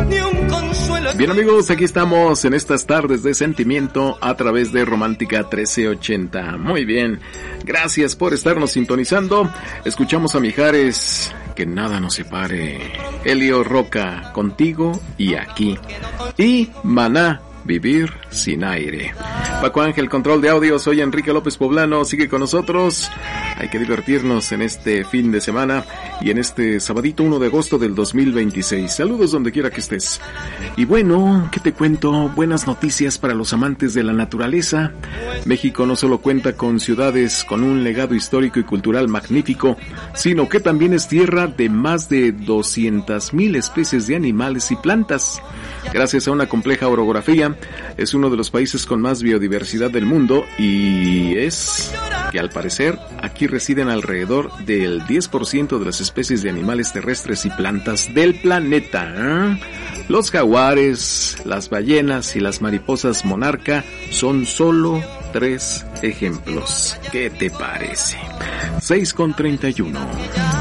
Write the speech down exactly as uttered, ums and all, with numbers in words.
Bien amigos, aquí estamos en estas tardes de sentimiento a través de Romántica trece ochenta. Muy bien, gracias por estarnos sintonizando. Escuchamos a Mijares, Que nada nos separe. Elio Roca, Contigo y Aquí. Y Maná, Vivir sin aire. Paco Ángel, control de audio. Soy Enrique López Poblano. Sigue con nosotros. Hay que divertirnos en este fin de semana y en este sabadito uno de agosto del dos mil veintiséis. Saludos donde quiera que estés. Y bueno, ¿qué te cuento? Buenas noticias para los amantes de la naturaleza. México no solo cuenta con ciudades con un legado histórico y cultural magnífico, sino que también es tierra de más de doscientas mil especies de animales y plantas. Gracias a una compleja orografía, es uno de los países con más biodiversidad del mundo y es que al parecer aquí residen alrededor del diez por ciento de las especies de animales terrestres y plantas del planeta. ¿eh? Los jaguares, las ballenas y las mariposas monarca son solo tres ejemplos. ¿Qué te parece? seis con treinta y uno.